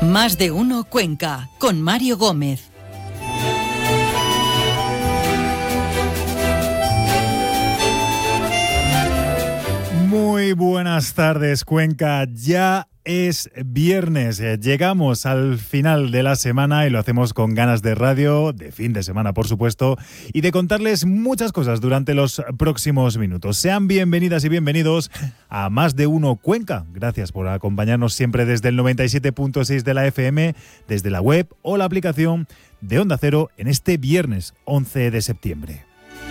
Más de uno Cuenca, con Mario Gómez. Muy buenas tardes, Cuenca. Ya es viernes, llegamos al final de la semana y lo hacemos con ganas de radio, de fin de semana por supuesto, y de contarles muchas cosas durante los próximos minutos. Sean bienvenidas y bienvenidos a Más de Uno Cuenca. Gracias por acompañarnos siempre desde el 97.6 de la FM, desde la web o la aplicación de Onda Cero en este viernes 11 de septiembre.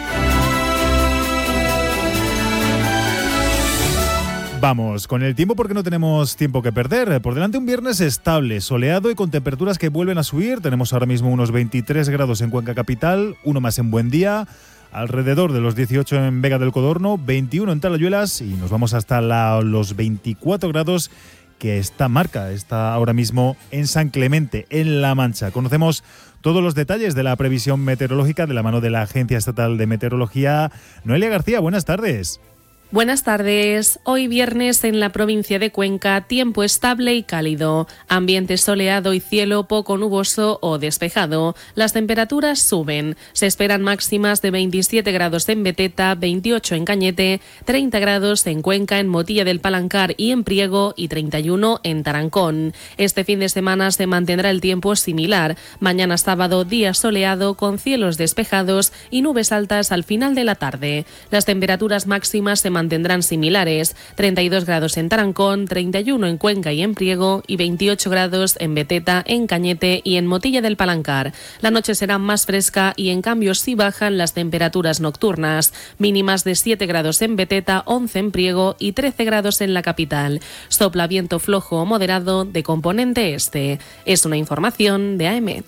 Vamos con el tiempo porque no tenemos tiempo que perder. Por delante un viernes estable, soleado y con temperaturas que vuelven a subir. Tenemos ahora mismo unos 23 grados en Cuenca Capital, uno más en Buendía, alrededor de los 18 en Vega del Codorno, 21 en Talayuelas y nos vamos hasta los 24 grados que esta marca está ahora mismo en San Clemente, en La Mancha. Conocemos todos los detalles de la previsión meteorológica de la mano de la Agencia Estatal de Meteorología. Noelia García, buenas tardes. Buenas tardes. Hoy viernes en la provincia de Cuenca, tiempo estable y cálido, ambiente soleado y cielo poco nuboso o despejado. Las temperaturas suben. Se esperan máximas de 27 grados en Beteta, 28 en Cañete, 30 grados en Cuenca, en Motilla del Palancar y en Priego y 31 en Tarancón. Este fin de semana se mantendrá el tiempo similar. Mañana sábado, día soleado con cielos despejados y nubes altas al final de la tarde. Las temperaturas máximas se mantendrán similares, 32 grados en Tarancón, 31 en Cuenca y en Priego y 28 grados en Beteta, en Cañete y en Motilla del Palancar. La noche será más fresca y en cambio sí bajan las temperaturas nocturnas, mínimas de 7 grados en Beteta, 11 en Priego y 13 grados en la capital. Sopla viento flojo o moderado de componente este. Es una información de AEMET.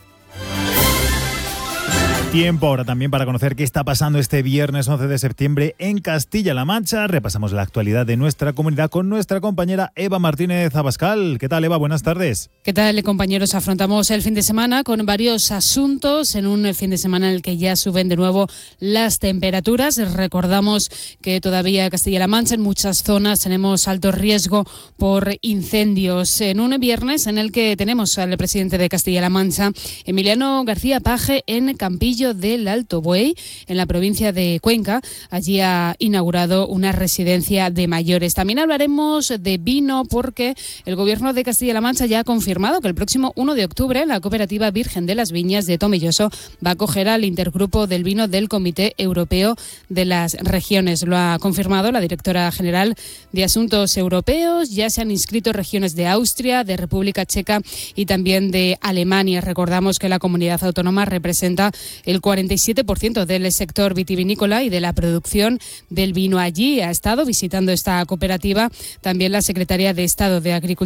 Tiempo ahora también para conocer qué está pasando este viernes 11 de septiembre en Castilla-La Mancha. Repasamos la actualidad de nuestra comunidad con nuestra compañera Eva Martínez Abascal. ¿Qué tal, Eva? Buenas tardes. ¿Qué tal, compañeros? Afrontamos el fin de semana con varios asuntos en un fin de semana en el que ya suben de nuevo las temperaturas. Recordamos que todavía en Castilla-La Mancha en muchas zonas tenemos alto riesgo por incendios. En un viernes en el que tenemos al presidente de Castilla-La Mancha, Emiliano García Paje, en Campillo del Alto Buey, en la provincia de Cuenca. Allí ha inaugurado una residencia de mayores. También hablaremos de vino porque el Gobierno de Castilla-La Mancha ya ha confirmado que el próximo 1 de octubre la cooperativa Virgen de las Viñas de Tomelloso va a acoger al intergrupo del vino del Comité Europeo de las Regiones. Lo ha confirmado la directora general de Asuntos Europeos. Ya se han inscrito regiones de Austria, de República Checa y también de Alemania. Recordamos que la comunidad autónoma representa el 47% del sector vitivinícola y de la producción del vino. Allí ha estado visitando esta cooperativa también la secretaria de Estado de Agricultura